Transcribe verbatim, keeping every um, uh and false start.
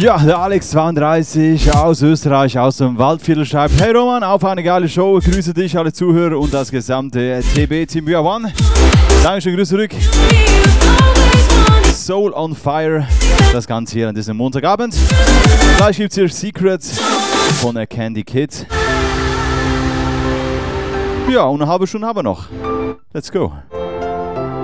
Ja, der Alex zweiunddreißig aus Österreich, aus dem Waldviertel schreibt: Hey Roman, auf eine geile Show, grüße dich, alle Zuhörer und das gesamte T B-Team. We are one. Dankeschön, Grüße zurück. Soul on Fire, das Ganze hier an diesem Montagabend. Gleich gibt es hier Secrets von der Candy Kid. Ja, und eine halbe Stunde haben wir noch. Let's go.